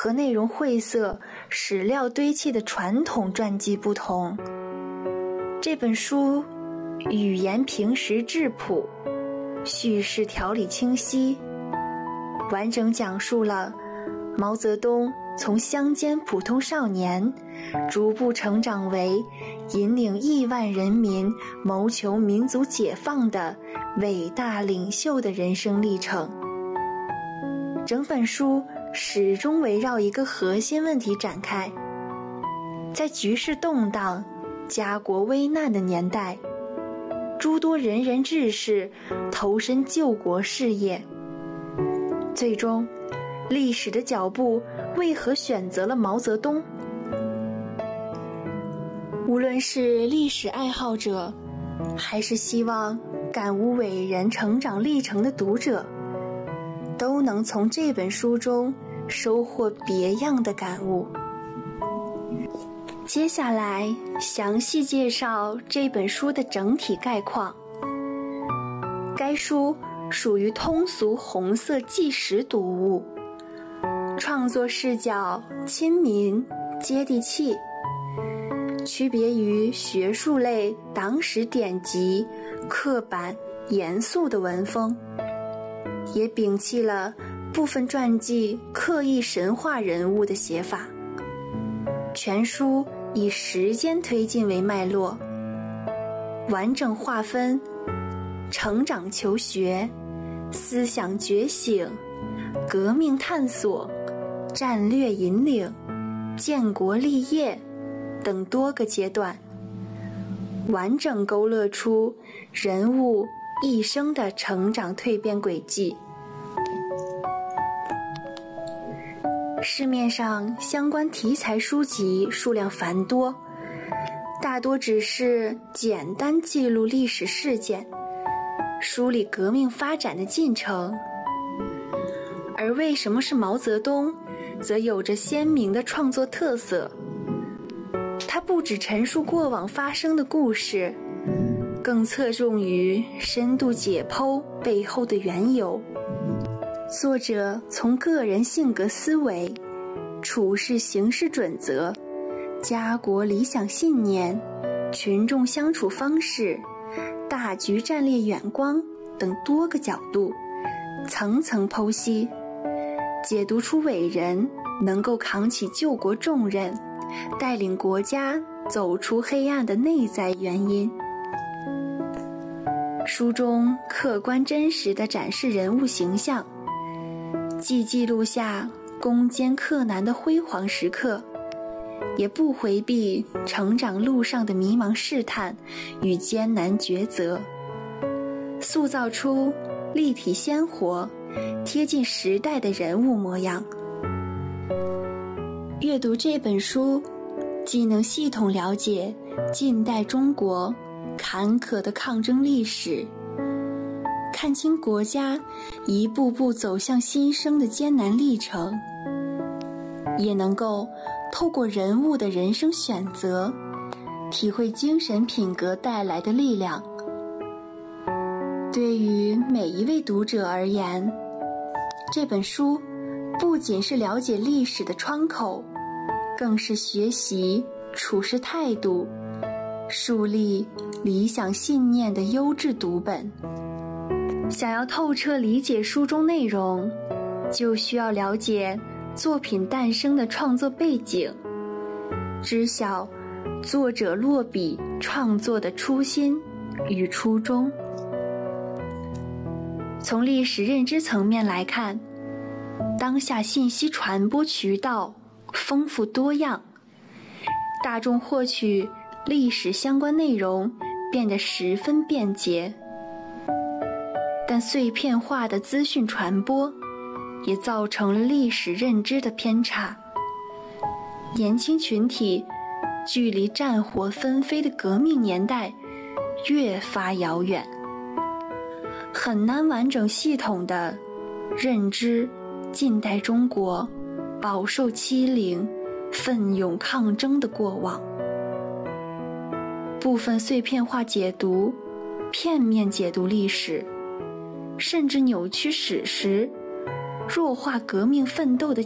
和内容晦涩、史料堆砌的传统传记不同，这本书语言平实质朴，叙事条理清晰，完整讲述了毛泽东从乡间普通少年逐步成长为引领亿万人民谋求民族解放的伟大领袖的人生历程。整本书始终围绕一个核心问题展开，在局势动荡、家国危难的年代，诸多仁人志士投身救国事业，最终历史的脚步为何选择了毛泽东？无论是历史爱好者，还是希望感悟伟人成长历程的读者，都能从这本书中收获别样的感悟。接下来详细介绍这本书的整体概况。该书属于通俗红色纪实读物，创作视角亲民接地气，区别于学术类党史典籍刻板严肃的文风，也摒弃了部分传记刻意神化人物的写法。全书以时间推进为脉络，完整划分成长求学、思想觉醒、革命探索、战略引领、建国立业等多个阶段，完整勾勒出人物一生的成长蜕变轨迹。市面上相关题材书籍数量繁多，大多只是简单记录历史事件，梳理革命发展的进程。而为什么是毛泽东，则有着鲜明的创作特色。他不只陈述过往发生的故事，更侧重于深度解剖背后的缘由。作者从个人性格思维、处事行事准则、家国理想信念、群众相处方式、大局战略眼光等多个角度，层层剖析，解读出伟人能够扛起救国重任，带领国家走出黑暗的内在原因。书中客观真实地展示人物形象，既记录下攻坚克难的辉煌时刻，也不回避成长路上的迷茫试探与艰难抉择，塑造出立体鲜活、贴近时代的人物模样。阅读这本书，既能系统了解近代中国坎坷的抗争历史，看清国家一步步走向新生的艰难历程，也能够透过人物的人生选择，体会精神品格带来的力量。对于每一位读者而言，这本书不仅是了解历史的窗口，更是学习处事态度、树立理想信念的优质读本。想要透彻理解书中内容，就需要了解作品诞生的创作背景，知晓作者落笔创作的初心与初衷。从历史认知层面来看，当下信息传播渠道丰富多样，大众获取历史相关内容变得十分便捷，但碎片化的资讯传播也造成了历史认知的偏差，年轻群体距离战火纷飞的革命年代越发遥远，很难完整系统地认知近代中国饱受欺凌、奋勇抗争的过往。部分碎片化解读、片面解读历史，甚至扭曲史实，弱化革命奋斗的